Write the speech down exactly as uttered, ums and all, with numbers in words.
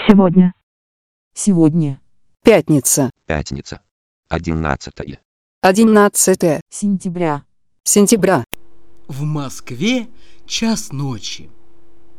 Сегодня. Сегодня. Пятница. Пятница. Одиннадцатое. Одиннадцатое Сентября. сентября. В Москве час ночи.